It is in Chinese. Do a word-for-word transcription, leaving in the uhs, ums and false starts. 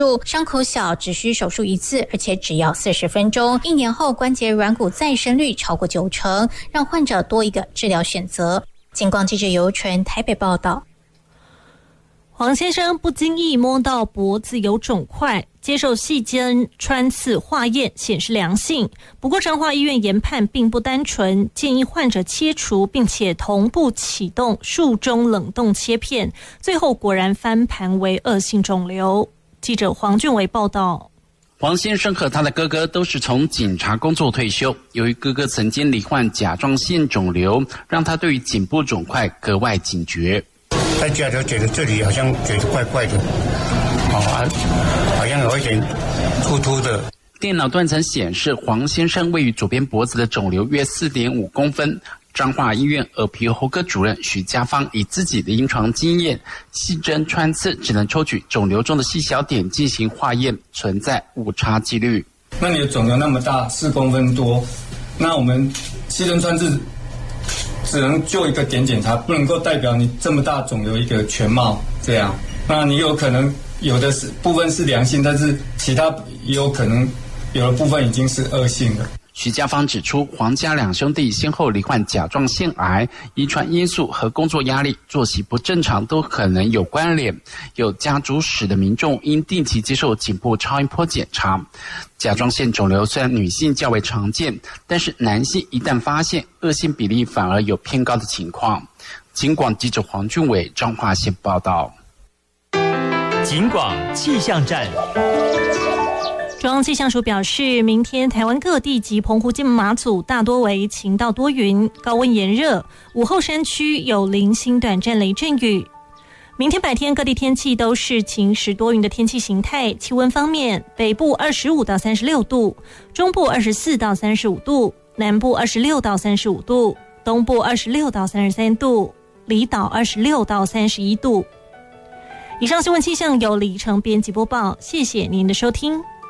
伤口小，只需手术一次，而且只要四十分钟。一年后关节软骨再生率超过九成，让患者多一个治疗选择。警广记者尤纯台北报道。 黄先生不经意摸到脖子有肿块，接受细针穿刺化验显示良性，不过彰化医院研判并不单纯，建议患者切除，并且同步启动术中冷冻切片，最后果然翻盘为恶性肿瘤。记者黄俊伟报道。 黄先生和他的哥哥都是从警察工作退休，由于哥哥曾经罹患甲状腺肿瘤，让他对于颈部肿块格外警觉。 在家就觉得这里好像觉得怪怪的，哦，好像有一点突突的。 电脑断层显示，黄先生位于左边脖子的肿瘤约 四点五公分。彰化医院耳鼻喉科主任许家芳以自己的临床经验，细针穿刺只能抽取肿瘤中的细小点进行化验，存在误差几率。 那你的肿瘤那么大，四公分多，那我们细针穿刺只能就一个点检查，不能够代表你这么大肿瘤一个全貌这样。那你有可能有的是部分是良性，但是其他也有可能有的部分已经是恶性的。 徐家芳指出，黄家两兄弟先后罹患甲状腺癌，遗传因素和工作压力、作息不正常都可能有关联。有家族史的民众应定期接受颈部超音波检查。甲状腺肿瘤虽然女性较为常见，但是男性一旦发现，恶性比例反而有偏高的情况。警广记者黄俊伟彰化县报道。 警广气象站。 中央气象署表示，明天台湾各地及澎湖、金门、马祖大多为晴到多云，高温炎热，午后山区有零星短暂雷阵雨。明天白天各地天气都是晴时多云的天气形态。气温方面，北部二十五到三十六度，中部二十四到三十五度，南部二十六到三十五度，东部二十六到三十三度，离岛二十六到三十一度。以上新闻气象由李成编辑播报，谢谢您的收听。